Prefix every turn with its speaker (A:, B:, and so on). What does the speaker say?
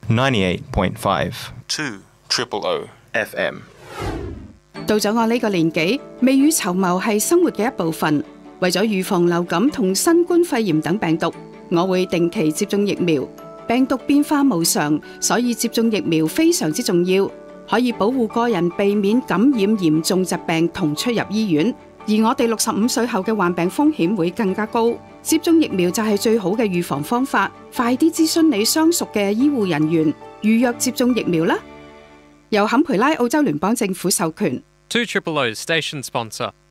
A: 98.5 2 OOO FM。
B: 到咗我呢個年紀，未雨綢繆係生活嘅一部分。為咗預防流感同新冠肺炎等病毒，我會定期接種疫苗。病毒變化無常，所以接種疫苗非常之重要，可以保護個人避免感染嚴重疾病同出入醫院。而我哋65歲後嘅患病風險會更加高，接種疫苗就係最好嘅預防方法。快啲諮詢你相熟嘅醫護人員，預約接種疫苗啦！由坎培拉澳洲聯邦政府授權。
C: 2 OOO Station Sponsor